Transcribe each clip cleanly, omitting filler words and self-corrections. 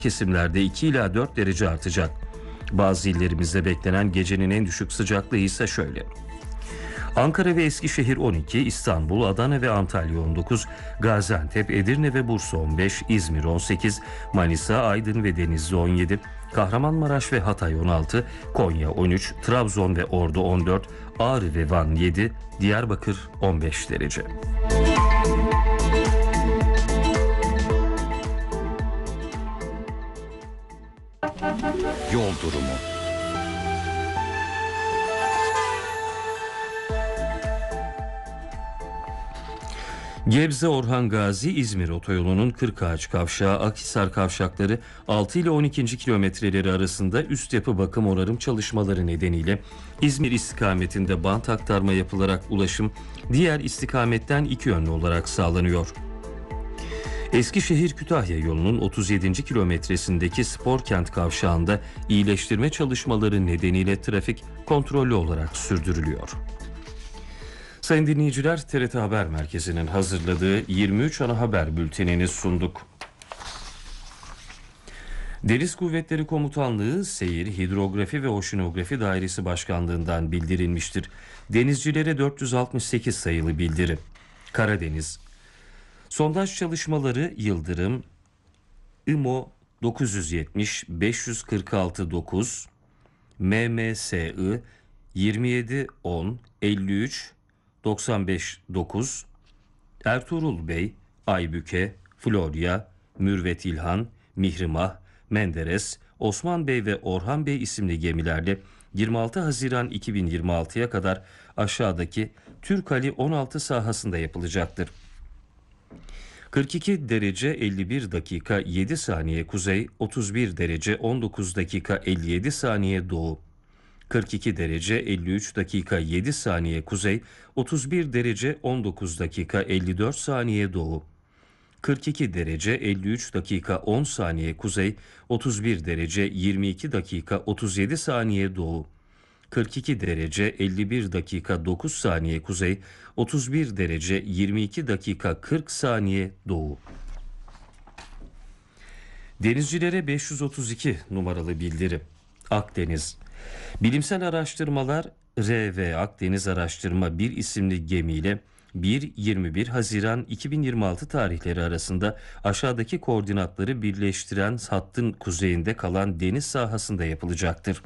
kesimlerde 2 ila 4 derece artacak. Bazı illerimizde beklenen gecenin en düşük sıcaklığı ise şöyle: Ankara ve Eskişehir 12, İstanbul, Adana ve Antalya 19, Gaziantep, Edirne ve Bursa 15, İzmir 18, Manisa, Aydın ve Denizli 17, Kahramanmaraş ve Hatay 16, Konya 13, Trabzon ve Ordu 14, Ağrı ve Van 7, Diyarbakır 15 derece. Yol durumu. Gebze Orhan Gazi İzmir otoyolunun Kırkağaç Kavşağı Akhisar kavşakları 6 ile 12. kilometreleri arasında üst yapı bakım onarım çalışmaları nedeniyle İzmir istikametinde bant aktarma yapılarak ulaşım diğer istikametten iki yönlü olarak sağlanıyor. Eskişehir-Kütahya yolunun 37. kilometresindeki Sporkent kavşağında iyileştirme çalışmaları nedeniyle trafik kontrollü olarak sürdürülüyor. Sayın dinleyiciler, TRT Haber Merkezi'nin hazırladığı 23 ana haber bültenini sunduk. Deniz Kuvvetleri Komutanlığı Seyir, Hidrografi ve Oşinografi Dairesi Başkanlığı'ndan bildirilmiştir. Denizcilere 468 sayılı bildiri. Karadeniz. Sondaj çalışmaları Yıldırım, IMO 970 546 9, MMSI 27 10 53 95 9, Ertuğrul Bey, Aybüke, Florya, Mürvet İlhan, Mihrimah, Menderes, Osman Bey ve Orhan Bey isimli gemilerle 26 Haziran 2026'ya kadar aşağıdaki Türkali 16 sahasında yapılacaktır. 42 derece 51 dakika 7 saniye kuzey, 31 derece 19 dakika 57 saniye doğu, 42 derece 53 dakika 7 saniye kuzey, 31 derece 19 dakika 54 saniye doğu, 42 derece 53 dakika 10 saniye kuzey, 31 derece 22 dakika 37 saniye doğu, 42 derece 51 dakika 9 saniye kuzey, 31 derece 22 dakika 40 saniye doğu. Denizcilere 532 numaralı bildiri. Akdeniz. Bilimsel araştırmalar RV Akdeniz Araştırma 1 isimli gemiyle 1-21 Haziran 2026 tarihleri arasında aşağıdaki koordinatları birleştiren hattın kuzeyinde kalan deniz sahasında yapılacaktır.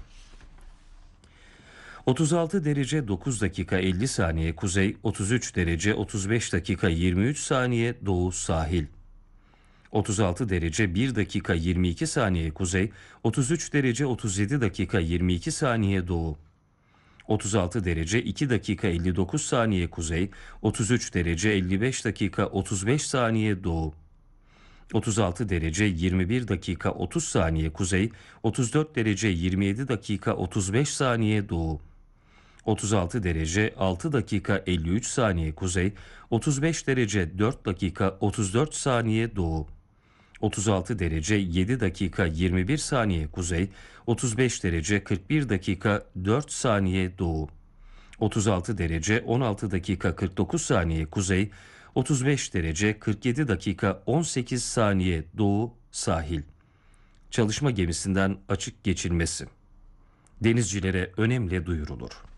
36 derece 9 dakika 50 saniye kuzey, 33 derece 35 dakika 23 saniye doğu sahil. 36 derece 1 dakika 22 saniye kuzey, 33 derece 37 dakika 22 saniye doğu. 36 derece 2 dakika 59 saniye kuzey, 33 derece 55 dakika 35 saniye doğu. 36 derece 21 dakika 30 saniye kuzey, 34 derece 27 dakika 35 saniye doğu. 36 derece 6 dakika 53 saniye kuzey, 35 derece 4 dakika 34 saniye doğu. 36 derece 7 dakika 21 saniye kuzey, 35 derece 41 dakika 4 saniye doğu. 36 derece 16 dakika 49 saniye kuzey, 35 derece 47 dakika 18 saniye doğu sahil. Çalışma gemisinden açık geçilmesi. Denizcilere önemli duyurulur.